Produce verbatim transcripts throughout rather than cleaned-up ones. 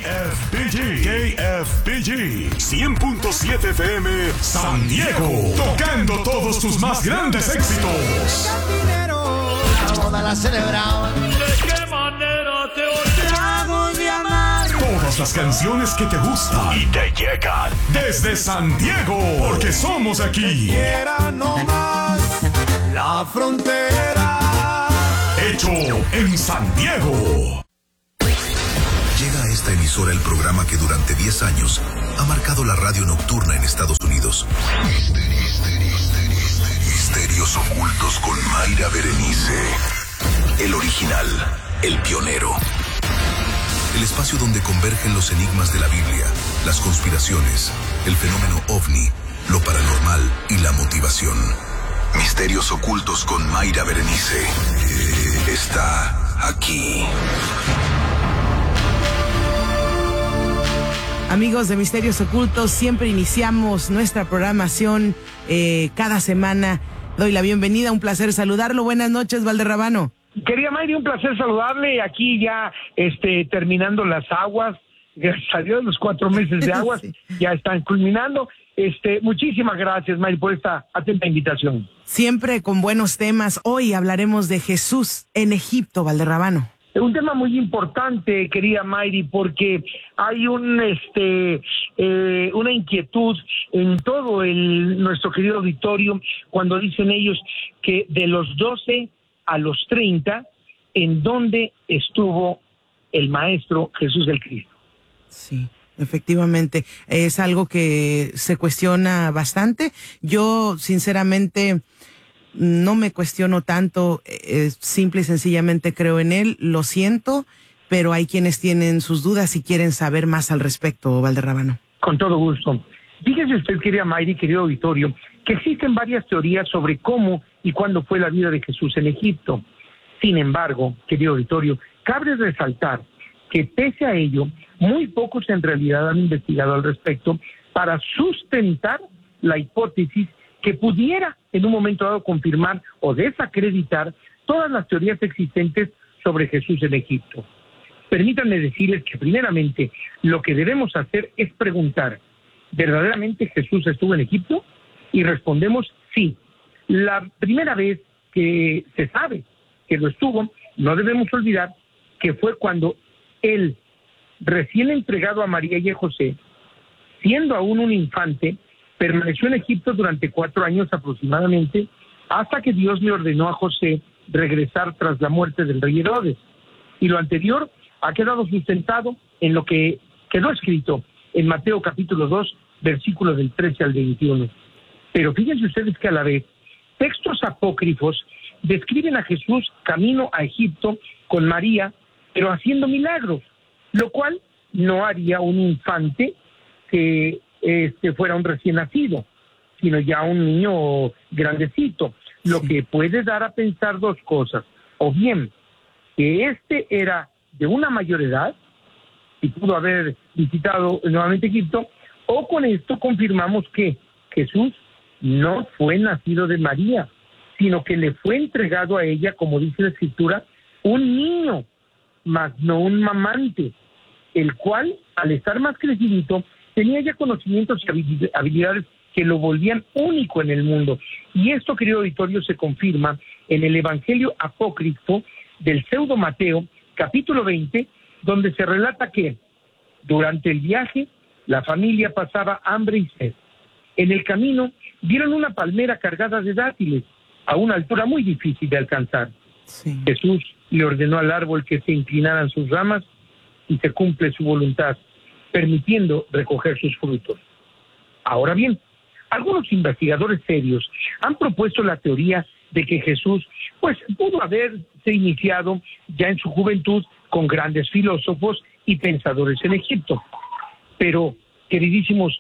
F B G, K F B G, cien punto siete F M, San Diego, tocando todos tus más grandes éxitos. La boda la celebramos. ¿De qué manera te olvidamos de amar? Todas las canciones que te gustan y te llegan desde San Diego, porque somos aquí. Quiera no más la frontera. Hecho en San Diego. Llega a esta emisora el programa que durante diez años ha marcado la radio nocturna en Estados Unidos. Misterios ocultos con Mayra Berenice. El original, el pionero. El espacio donde convergen los enigmas de la Biblia, las conspiraciones, el fenómeno ovni, lo paranormal y la motivación. Misterios ocultos con Mayra Berenice. Eh, está aquí. Amigos de Misterios Ocultos, siempre iniciamos nuestra programación eh, cada semana. Doy la bienvenida, un placer saludarlo. Buenas noches, Valderrabano. Querida Mayri, un placer saludarle. Aquí ya este, terminando las aguas. Gracias a Dios, los cuatro meses de aguas sí. ya están culminando. Este, muchísimas gracias, Mayri, por esta atenta invitación. Siempre con buenos temas. Hoy hablaremos de Jesús en Egipto, Valderrabano. Un tema muy importante, querida Mayri, porque hay un este eh, una inquietud en todo el nuestro querido auditorio cuando dicen ellos que de los doce a los treinta, ¿en dónde estuvo el Maestro Jesús el Cristo? Sí, efectivamente, es algo que se cuestiona bastante. Yo, sinceramente, no me cuestiono tanto, eh, simple y sencillamente creo en él, lo siento, pero hay quienes tienen sus dudas y quieren saber más al respecto, Valderrabano. Con todo gusto. Fíjese usted, querida Mayri, querido auditorio, que existen varias teorías sobre cómo y cuándo fue la vida de Jesús en Egipto. Sin embargo, querido auditorio, cabe resaltar que pese a ello, muy pocos en realidad han investigado al respecto para sustentar la hipótesis que pudiera en un momento dado confirmar o desacreditar todas las teorías existentes sobre Jesús en Egipto. Permítanme decirles que primeramente lo que debemos hacer es preguntar, ¿verdaderamente Jesús estuvo en Egipto? Y respondemos sí. La primera vez que se sabe que lo estuvo, no debemos olvidar que fue cuando él, recién entregado a María y a José, siendo aún un infante, permaneció en Egipto durante cuatro años aproximadamente, hasta que Dios le ordenó a José regresar tras la muerte del rey Herodes. Y lo anterior ha quedado sustentado en lo que quedó escrito en Mateo capítulo dos, versículos del trece al veintiuno. Pero fíjense ustedes que a la vez, textos apócrifos describen a Jesús camino a Egipto con María, pero haciendo milagros, lo cual no haría un infante que este fuera un recién nacido, sino ya un niño grandecito, lo sí. que puede dar a pensar dos cosas, o bien que este era de una mayor edad y pudo haber visitado nuevamente Egipto, o con esto confirmamos que Jesús no fue nacido de María, sino que le fue entregado a ella, como dice la Escritura, un niño, mas no un mamante, el cual, al estar más crecidito, tenía ya conocimientos y habilidades que lo volvían único en el mundo. Y esto, querido auditorio, se confirma en el Evangelio apócrifo del pseudo Mateo, capítulo veinte, donde se relata que durante el viaje la familia pasaba hambre y sed. En el camino vieron una palmera cargada de dátiles a una altura muy difícil de alcanzar. Sí. Jesús le ordenó al árbol que se inclinaran sus ramas y se cumple su voluntad, permitiendo recoger sus frutos. Ahora bien, algunos investigadores serios han propuesto la teoría de que Jesús pues pudo haberse iniciado ya en su juventud con grandes filósofos y pensadores en Egipto. Pero, queridísimos,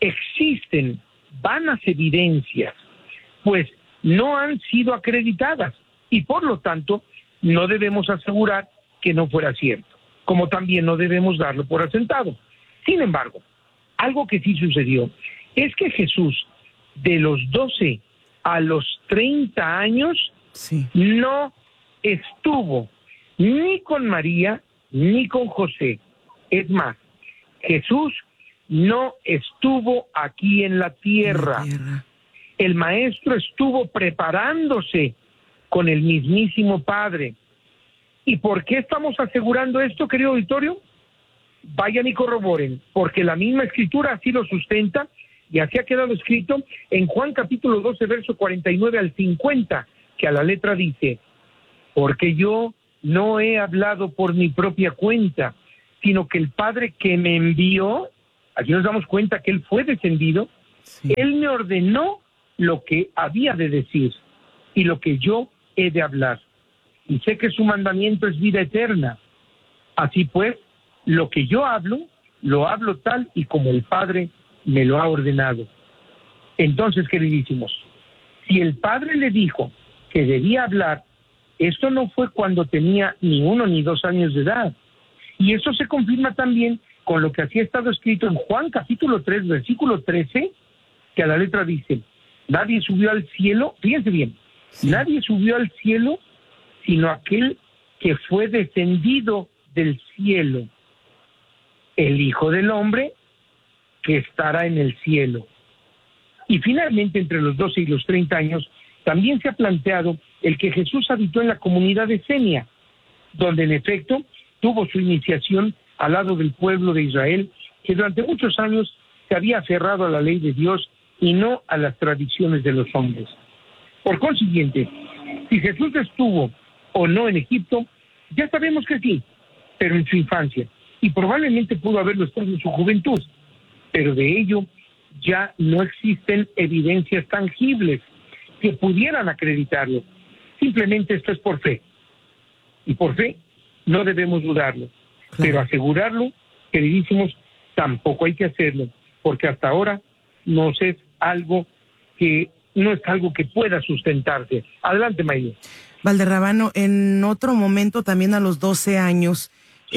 existen vanas evidencias, pues no han sido acreditadas y por lo tanto no debemos asegurar que no fuera cierto, como también no debemos darlo por asentado. Sin embargo, algo que sí sucedió es que Jesús, de los doce a los treinta años, sí. no estuvo ni con María ni con José. Es más, Jesús no estuvo aquí en la tierra. La tierra. El maestro estuvo preparándose con el mismísimo Padre. ¿Y por qué estamos asegurando esto, querido auditorio? Vayan y corroboren, porque la misma escritura así lo sustenta y así ha quedado escrito en Juan capítulo doce, verso cuarenta y nueve al cincuenta, que a la letra dice: porque yo no he hablado por mi propia cuenta, sino que el Padre que me envió, aquí nos damos cuenta que Él fue descendido, sí. Él me ordenó lo que había de decir y lo que yo he de hablar. Y sé que su mandamiento es vida eterna. Así pues, lo que yo hablo, lo hablo tal y como el Padre me lo ha ordenado. Entonces, queridísimos, si el Padre le dijo que debía hablar, esto no fue cuando tenía ni uno ni dos años de edad. Y eso se confirma también con lo que así ha estado escrito en Juan capítulo tres, versículo trece, que a la letra dice: nadie subió al cielo, fíjense bien, sí. nadie subió al cielo sino aquel que fue descendido del cielo, el Hijo del Hombre que estará en el cielo. Y finalmente, entre los doce y los treinta años, también se ha planteado el que Jesús habitó en la comunidad de Senia, donde en efecto tuvo su iniciación al lado del pueblo de Israel, que durante muchos años se había aferrado a la ley de Dios y no a las tradiciones de los hombres. Por consiguiente, si Jesús estuvo o no en Egipto, ya sabemos que sí, pero en su infancia, y probablemente pudo haberlo estado en su juventud, pero de ello ya no existen evidencias tangibles que pudieran acreditarlo. Simplemente esto es por fe, y por fe no debemos dudarlo, claro. Pero asegurarlo, queridísimos, tampoco hay que hacerlo, porque hasta ahora no es algo que no es algo que pueda sustentarse. Adelante, Mayra. Valderrábano, en otro momento, también a los doce años,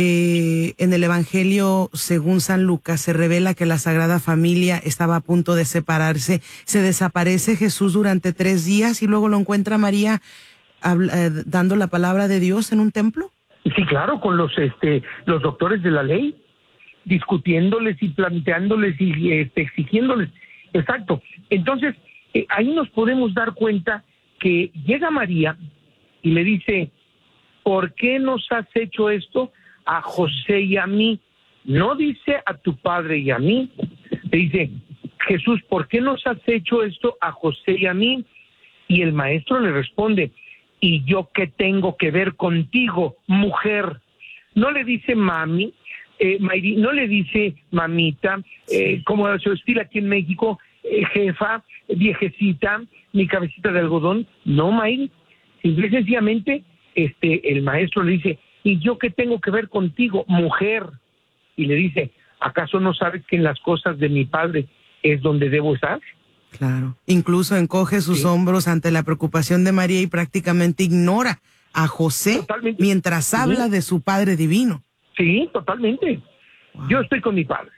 eh, en el Evangelio según San Lucas, se revela que la Sagrada Familia estaba a punto de separarse. Se desaparece Jesús durante tres días y luego lo encuentra María habla, eh, dando la palabra de Dios en un templo. Sí, claro, con los este los doctores de la ley, discutiéndoles y planteándoles y este, exigiéndoles. Exacto. Entonces, eh, ahí nos podemos dar cuenta que llega María y le dice: ¿por qué nos has hecho esto a José y a mí? No dice a tu padre y a mí. Le dice: Jesús, ¿por qué nos has hecho esto a José y a mí? Y el maestro le responde: ¿y yo qué tengo que ver contigo, mujer? No le dice mami, eh, Mayri, no le dice mamita, eh, como se estila aquí en México, eh, jefa, viejecita, mi cabecita de algodón. No, Mayri. Simple y sencillamente, este, el maestro le dice: ¿y yo qué tengo que ver contigo, mujer? Y le dice: ¿acaso no sabes que en las cosas de mi padre es donde debo estar? Claro. Incluso encoge sus sí. hombros ante la preocupación de María y prácticamente ignora a José totalmente. Mientras sí. habla de su Padre Divino. Sí, totalmente. Wow. Yo estoy con mi Padre.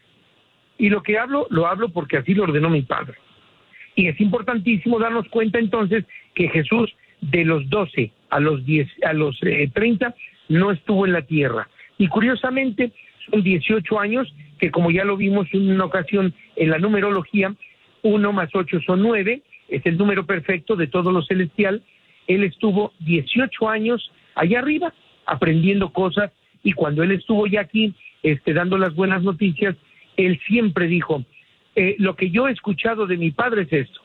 Y lo que hablo, lo hablo porque así lo ordenó mi Padre. Y es importantísimo darnos cuenta entonces que Jesús, de los doce a los diez, a los eh, treinta, no estuvo en la tierra. Y curiosamente, son dieciocho años que, como ya lo vimos en una ocasión en la numerología, uno más ocho son nueve, es el número perfecto de todo lo celestial. Él estuvo dieciocho años allá arriba, aprendiendo cosas, y cuando él estuvo ya aquí, este, dando las buenas noticias, él siempre dijo: eh, lo que yo he escuchado de mi padre es esto.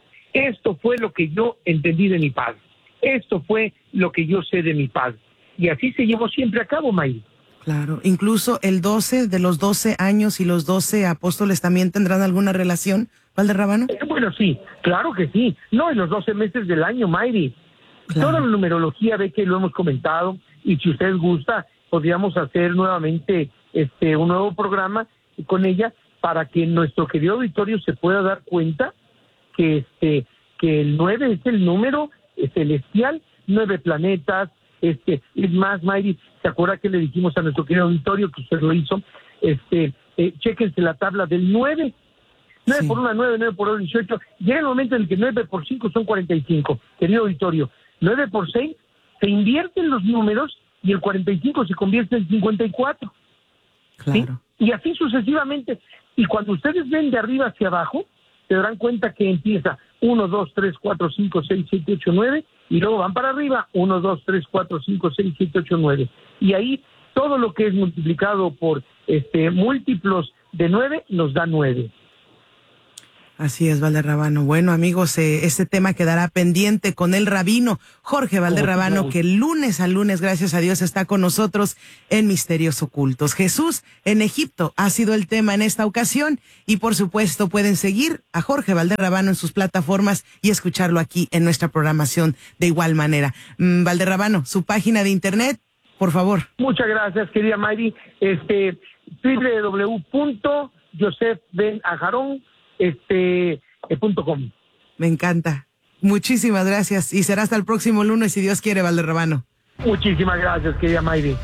Esto fue lo que yo entendí de mi padre. Esto fue lo que yo sé de mi padre. Y así se llevó siempre a cabo, May. Claro, incluso el doce de los doce años y los doce apóstoles también tendrán alguna relación, Valderrábano. Eh, bueno, sí, claro que sí. No, en los doce meses del año, Mayri. Claro. Toda la numerología ve que lo hemos comentado, y si usted gusta, podríamos hacer nuevamente este un nuevo programa con ella para que nuestro querido auditorio se pueda dar cuenta que este que el nueve es el número celestial, nueve planetas. Este, es más, Mayri, ¿se acuerda que le dijimos a nuestro querido auditorio que usted lo hizo? Este, eh, chéquense la tabla del nueve. nueve sí. por una, nueve, nueve por dos, dieciocho. Llega el momento en el que nueve por cinco son cuarenta y cinco. Querido auditorio, nueve por seis, se invierten los números y el cuarenta y cinco se convierte en cincuenta y cuatro. Claro. ¿Sí? y así sucesivamente. Y cuando ustedes ven de arriba hacia abajo, se darán cuenta que empieza uno, dos, tres, cuatro, cinco, seis, siete, ocho, nueve, y luego van para arriba, uno, dos, tres, cuatro, cinco, seis, siete, ocho, nueve. Y ahí todo lo que es multiplicado por este múltiplos de nueve nos da nueve. Así es, Valderrabano. Bueno, amigos, eh, este tema quedará pendiente con el rabino Jorge Valderrabano, que lunes a lunes, gracias a Dios, está con nosotros en Misterios Ocultos. Jesús en Egipto ha sido el tema en esta ocasión y, por supuesto, pueden seguir a Jorge Valderrabano en sus plataformas y escucharlo aquí en nuestra programación de igual manera. Mm, Valderrabano, su página de internet, por favor. Muchas gracias, querida Mayri. Este, doble u doble u doble u punto joseph ben aharon este eh, punto com. Me encanta. Muchísimas gracias y será hasta el próximo lunes si Dios quiere, Valderrabano. Muchísimas gracias, querida Mayri.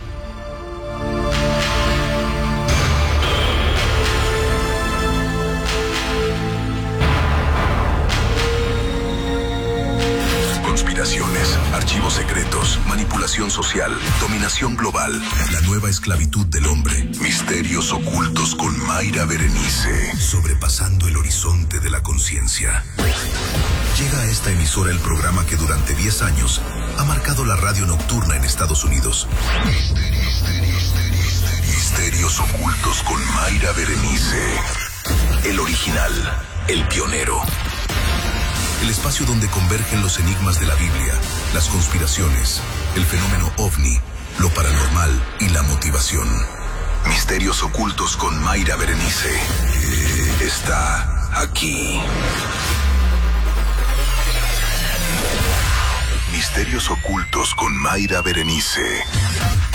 Conspiraciones, archivos secretos, manipulación social, dominación global, la nueva esclavitud del hombre, misterios ocultos con Mayra Berenice, sobrepasando el horizonte de la conciencia. Llega a esta emisora el programa que durante diez años ha marcado la radio nocturna en Estados Unidos. Misterios ocultos con Mayra Berenice. El original, el pionero. El espacio donde convergen los enigmas de la Biblia, las conspiraciones, el fenómeno ovni, lo paranormal y la motivación. Misterios ocultos con Mayra Berenice. Eh, está aquí. Misterios ocultos con Mayra Berenice.